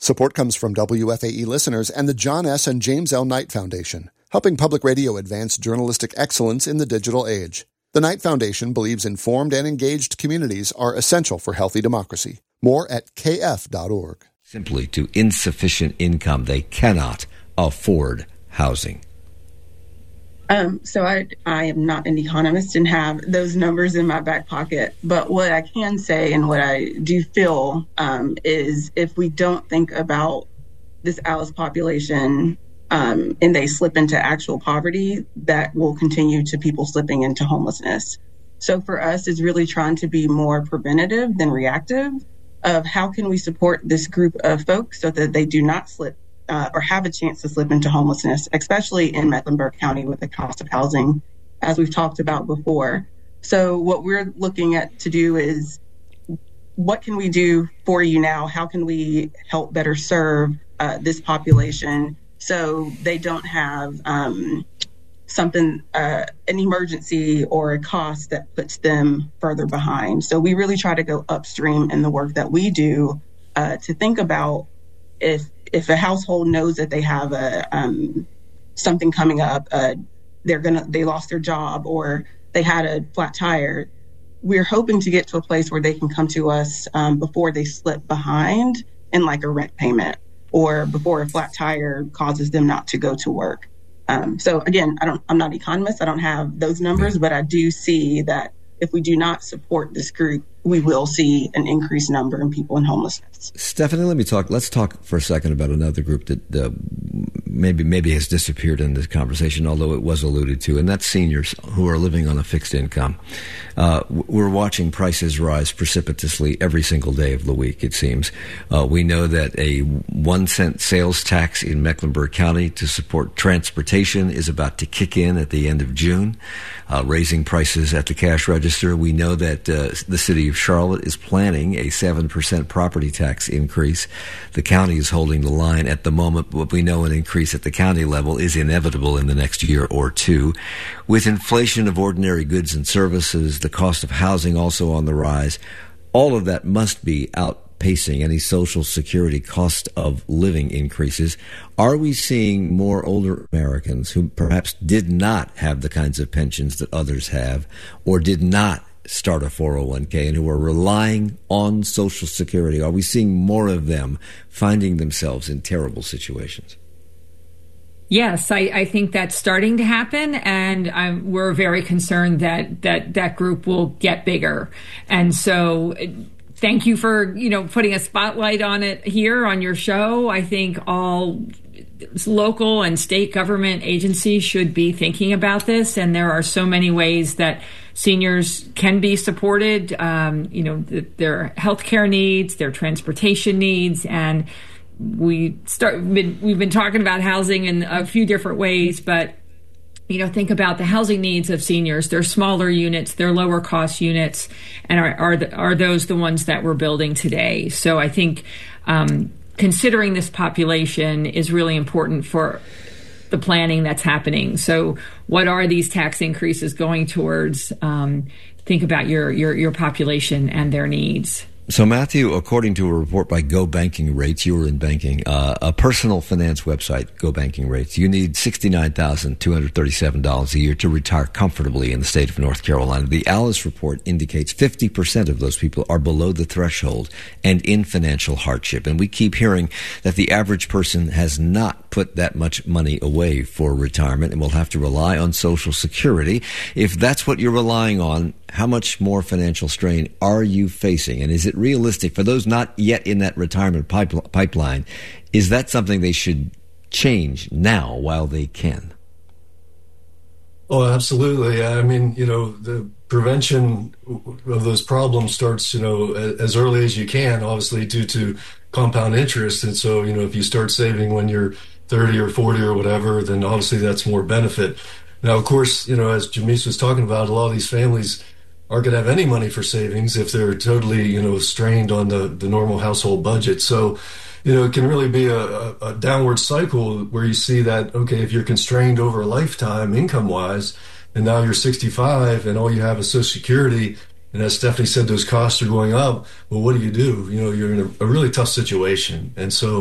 Support comes from WFAE listeners and the John S. and James L. Knight Foundation, helping public radio advance journalistic excellence in the digital age. The Knight Foundation believes informed and engaged communities are essential for healthy democracy. More at kf.org. Simply to insufficient income, they cannot afford housing. So I am not an economist and have those numbers in my back pocket. But what I can say and what I do feel is if we don't think about this Alice population and they slip into actual poverty, that will continue to people slipping into homelessness. So for us, it's really trying to be more preventative than reactive of how can we support this group of folks so that they do not slip or have a chance to slip into homelessness, especially in Mecklenburg County with the cost of housing, as we've talked about before. So what we're looking at to do is, what can we do for you now? How can we help better serve this population so they don't have an emergency or a cost that puts them further behind? So we really try to go upstream in the work that we do to think about if a household knows that they have something coming up, they lost their job or they had a flat tire, we're hoping to get to a place where they can come to us before they slip behind in like a rent payment or before a flat tire causes them not to go to work. So again, I'm not an economist. I don't have those numbers, but I do see that if we do not support this group, we will see an increased number in people in homelessness. Stephanie, let's talk for a second about another group that maybe has disappeared in this conversation, although it was alluded to, and that's seniors who are living on a fixed income. We're watching prices rise precipitously every single day of the week, it seems. We know that a 1 cent sales tax in Mecklenburg County to support transportation is about to kick in at the end of June, raising prices at the cash register. We know that the city of Charlotte is planning a 7% property tax increase. The county is holding the line at the moment, but we know an increase at the county level is inevitable in the next year or two. With inflation of ordinary goods and services, the cost of housing also on the rise, all of that must be outpacing any Social Security cost of living increases. Are we seeing more older Americans who perhaps did not have the kinds of pensions that others have or did not start a 401k and who are relying on Social Security? Are we seeing more of them finding themselves in terrible situations? Yes, I think that's starting to happen, and we're very concerned that group will get bigger. And so thank you for, putting a spotlight on it here on your show. I think all local and state government agencies should be thinking about this, and there are so many ways that seniors can be supported, their healthcare needs, their transportation needs, and we've been talking about housing in a few different ways, but think about the housing needs of seniors. They're smaller units, they're lower cost units, and are those the ones that we're building today? So I think considering this population is really important for the planning that's happening. So what are these tax increases going towards? Think about your population and their needs. So, Matthew, according to a report by Go Banking Rates, you were in banking, a personal finance website, Go Banking Rates, you need $69,237 a year to retire comfortably in the state of North Carolina. The Alice report indicates 50% of those people are below the threshold and in financial hardship. And we keep hearing that the average person has not put that much money away for retirement and will have to rely on Social Security. If that's what you're relying on, how much more financial strain are you facing? And is it realistic for those not yet in that retirement pipeline? Is that something they should change now while they can? Oh, absolutely. I mean, the prevention of those problems starts, as early as you can, obviously due to compound interest. And so, if you start saving when you're 30 or 40 or whatever, then obviously that's more benefit. Now, of course, as Jamise was talking about, a lot of these families aren't going to have any money for savings if they're totally, strained on the normal household budget. So, it can really be a downward cycle where you see that, okay, if you're constrained over a lifetime income-wise, and now you're 65 and all you have is Social Security, and as Stephanie said, those costs are going up, well, what do? You're in a really tough situation. And so